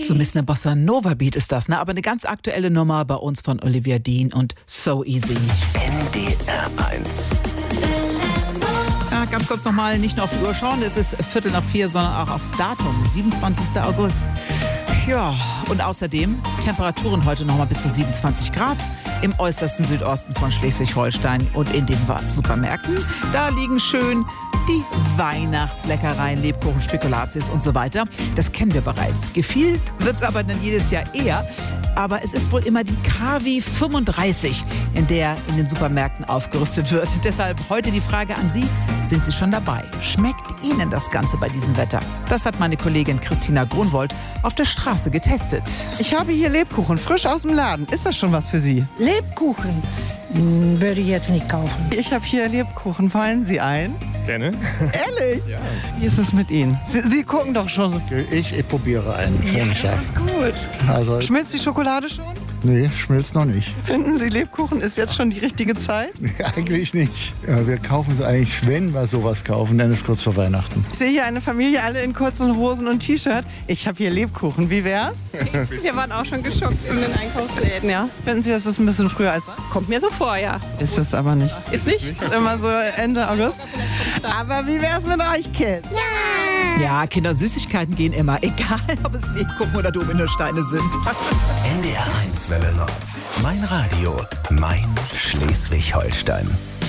Zumindest eine Bossa Nova Beat ist das, ne? Aber eine ganz aktuelle Nummer bei uns von Olivia Dean und So Easy. NDR 1. Ja, ganz kurz nochmal, nicht nur auf die Uhr schauen, es ist 3:45, sondern auch aufs Datum, 27. August. Ja, und außerdem Temperaturen heute nochmal bis zu 27 Grad im äußersten Südosten von Schleswig-Holstein und in den Supermärkten. Da liegen schön die Weihnachtsleckereien, Lebkuchen, Spekulatius und so weiter. Das kennen wir bereits. Gefühlt wird es aber dann jedes Jahr eher. Aber es ist wohl immer die KW 35, in der in den Supermärkten aufgerüstet wird. Deshalb heute die Frage an Sie, sind Sie schon dabei? Schmeckt Ihnen das Ganze bei diesem Wetter? Das hat meine Kollegin Christina Grunwold auf der Straße getestet. Ich habe hier Lebkuchen, frisch aus dem Laden. Ist das schon was für Sie? Lebkuchen würde ich jetzt nicht kaufen. Ich habe hier Lebkuchen. Fallen Sie ein? Gerne. Ehrlich? Ja. Wie ist es mit Ihnen? Sie gucken doch schon. Ich probiere einen. Ja, das ist gut. Also, Schmilzt die Schokolade schon? nee, schmilzt noch nicht. Finden Sie, Lebkuchen ist jetzt schon die richtige Zeit? Eigentlich nicht. Ja, wir kaufen es eigentlich, wenn wir sowas kaufen, dann ist kurz vor Weihnachten. Ich sehe hier eine Familie, alle in kurzen Hosen und T-Shirt. Ich habe hier Lebkuchen. Wie wär's? Wir waren auch schon geschockt in den Einkaufsläden, ja. Finden Sie, das ist ein bisschen früher als sonst? Kommt mir so vor, ja. Ist es aber nicht. Ist nicht? Ist immer so Ende August. Aber wie wär's mit euch, Kids? Ja, Kinder und Süßigkeiten gehen immer, egal ob es Lebkuchen oder Dominosteine sind. NDR 1 Welle Nord. Mein Radio, mein Schleswig-Holstein.